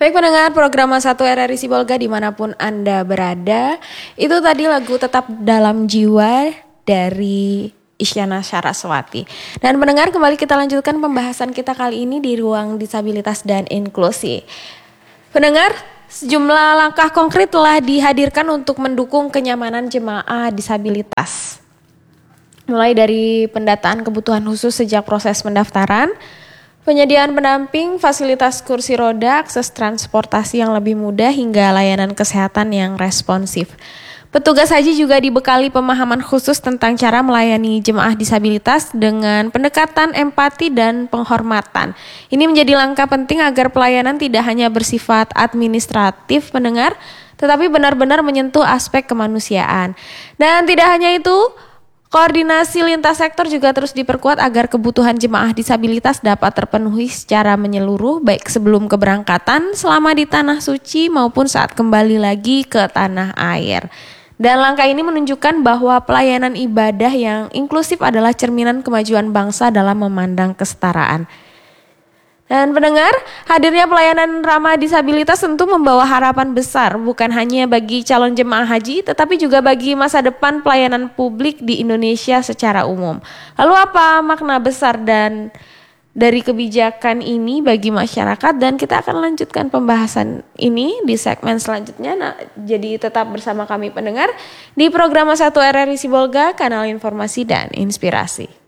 Baik pendengar program Satu RRI Sibolga dimanapun Anda berada, itu tadi lagu Tetap Dalam Jiwa dari Isyana Saraswati. Dan pendengar, kembali kita lanjutkan pembahasan kita kali ini di ruang disabilitas dan inklusi. Pendengar, sejumlah langkah konkret telah dihadirkan untuk mendukung kenyamanan jemaah disabilitas. Mulai dari pendataan kebutuhan khusus sejak proses pendaftaran, penyediaan pendamping, fasilitas kursi roda, akses transportasi yang lebih mudah, hingga layanan kesehatan yang responsif. Petugas haji juga dibekali pemahaman khusus tentang cara melayani jemaah disabilitas dengan pendekatan empati dan penghormatan. Ini menjadi langkah penting agar pelayanan tidak hanya bersifat administratif, pendengar, tetapi benar-benar menyentuh aspek kemanusiaan. Dan tidak hanya itu, koordinasi lintas sektor juga terus diperkuat agar kebutuhan jemaah disabilitas dapat terpenuhi secara menyeluruh, baik sebelum keberangkatan, selama di tanah suci, maupun saat kembali lagi ke tanah air. Dan langkah ini menunjukkan bahwa pelayanan ibadah yang inklusif adalah cerminan kemajuan bangsa dalam memandang kesetaraan. Dan pendengar, hadirnya pelayanan ramah disabilitas tentu membawa harapan besar, bukan hanya bagi calon jemaah haji, tetapi juga bagi masa depan pelayanan publik di Indonesia secara umum. Lalu apa makna besar dan dari kebijakan ini bagi masyarakat? Dan kita akan lanjutkan pembahasan ini di segmen selanjutnya. Nah, jadi tetap bersama kami pendengar di program Satu RRI Sibolga, kanal informasi dan inspirasi.